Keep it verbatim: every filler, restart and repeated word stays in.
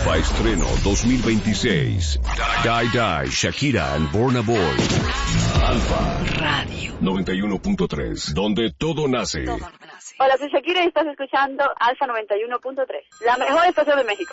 Alfa Estreno dos mil veintiséis. Die Die, Shakira and Burna Boy. Alfa Radio noventa y uno punto tres, donde todo nace. Hola, soy Shakira y estás escuchando Alfa noventa y uno punto tres, la mejor estación de México.